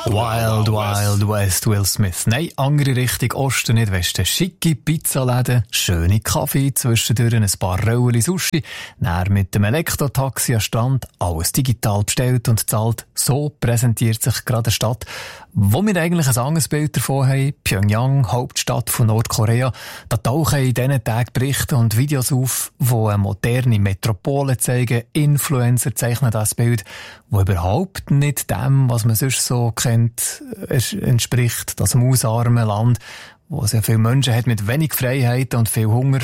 Wild Wild West, Will Smith. Nein, andere Richtung, Osten, nicht Westen. Schicke Pizzaläden, schöne Kaffee, zwischendurch ein paar Röllchen Sushi, dann mit dem Elektrotaxi am Strand, alles digital bestellt und zahlt. So präsentiert sich gerade eine Stadt, wo wir eigentlich ein anderes Bild davon haben. Pyongyang, Hauptstadt von Nordkorea. Da tauchen in diesen Tagen Berichte und Videos auf, die eine moderne Metropole zeigen. Influencer zeichnen das Bild, das überhaupt nicht dem, was man sonst so kennt, entspricht. Das mausarme Land, wo sehr viele Menschen hat mit wenig Freiheit und viel Hunger.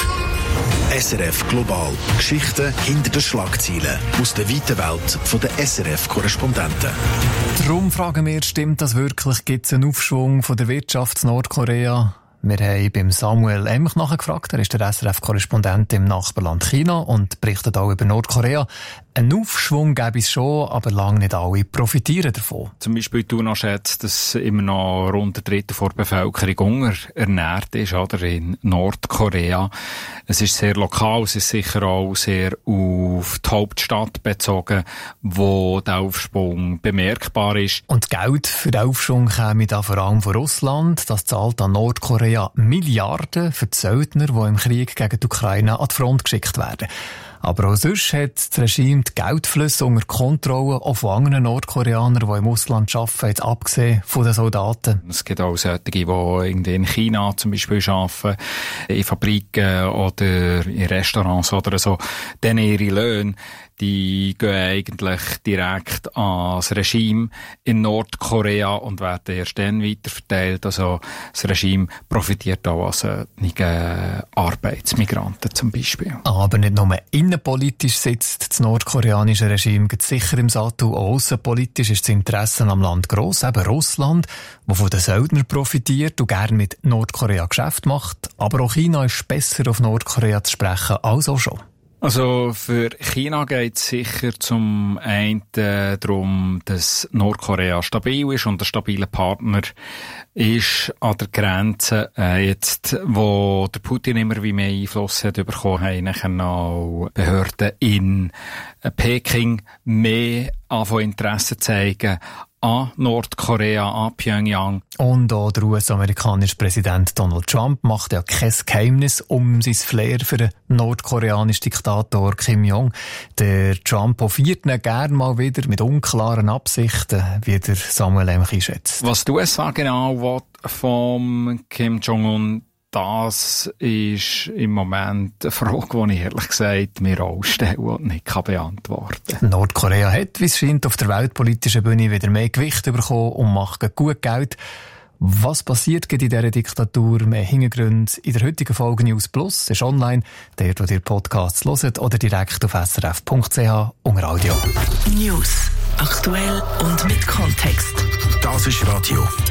SRF Global. Geschichten hinter den Schlagzeilen. Aus der weiten Welt der SRF-Korrespondenten. Darum fragen wir, stimmt das wirklich? Gibt es einen Aufschwung von der Wirtschaft in Nordkorea? Wir haben beim Samuel Emch nachgefragt. Er ist der SRF-Korrespondent im Nachbarland China und berichtet auch über Nordkorea. Einen Aufschwung gäbe es schon, aber lange nicht alle profitieren davon. Zum Beispiel Tuna schätzt, dass immer noch rund ein Drittel der Bevölkerung unterernährt ist, oder, in Nordkorea. Es ist sehr lokal, es ist sicher auch sehr auf die Hauptstadt bezogen, wo der Aufschwung bemerkbar ist. Und Geld für den Aufschwung käme da vor allem von Russland. Das zahlt an Nordkorea Milliarden für die Söldner, die im Krieg gegen die Ukraine an die Front geschickt werden. Aber auch sonst hat das Regime die Geldflüsse unter Kontrolle, auch von anderen Nordkoreanern, die im Ausland arbeiten, jetzt abgesehen von den Soldaten. Es gibt auch solche, die irgendwie in China zum Beispiel arbeiten, in Fabriken oder in Restaurants oder so. Dann ihre Löhne, die gehen eigentlich direkt ans Regime in Nordkorea und werden erst dann weiterverteilt. Also das Regime profitiert auch an solchen Arbeitsmigranten zum Beispiel. Aber nicht nur innenpolitisch sitzt das nordkoreanische Regime sicher im Sattel. Auch aussenpolitisch ist das Interesse am Land gross, eben Russland, das von den Söldnern profitiert und gerne mit Nordkorea Geschäft macht. Aber auch China ist besser auf Nordkorea zu sprechen als auch schon. Also für China geht es sicher zum einen darum, dass Nordkorea stabil ist und ein stabiler Partner ist an der Grenze. Jetzt, wo der Putin immer wie mehr Einfluss hat bekommen, haben nachher noch Behörden in Peking mehr von Interesse zeigen an Nordkorea, an Pyongyang. Und auch der US-amerikanische Präsident Donald Trump macht ja kein Geheimnis um sein Flair für den nordkoreanischen Diktator Kim Jong. Der Trump hofiert ihn gerne mal wieder mit unklaren Absichten, wie der Samuel Emch einschätzt. Was die USA genau will vom Kim Jong-un, das ist im Moment eine Frage, die ich ehrlich gesagt mir auch stelle und nicht beantworten kann. Nordkorea hat, wie es scheint, auf der weltpolitischen Bühne wieder mehr Gewicht bekommen und macht gut Geld. Was passiert in dieser Diktatur? Mehr Hintergründe in der heutigen Folge News Plus ist online, dort, wo ihr Podcasts hört, oder direkt auf srf.ch unter Audio. News. Aktuell und mit Kontext. Das ist Radio